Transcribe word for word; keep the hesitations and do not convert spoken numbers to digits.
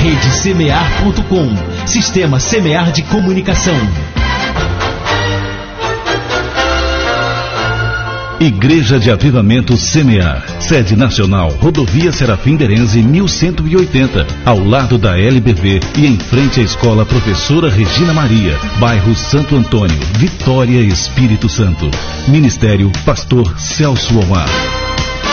rede semear ponto com, Sistema Semear de Comunicação. Igreja de Avivamento Semear, sede nacional, Rodovia Serafim Derenze mil cento e oitenta, ao lado da L B V e em frente à Escola Professora Regina Maria, bairro Santo Antônio, Vitória, Espírito Santo. Ministério Pastor Celso Omar.